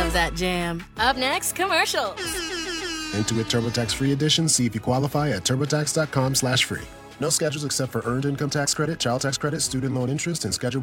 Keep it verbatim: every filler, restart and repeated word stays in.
love that jam. Up next, commercials. Intuit TurboTax Free Edition. See if you qualify at turbotax.com slash free. No schedules except for earned income tax credit, child tax credit, student loan interest, and schedule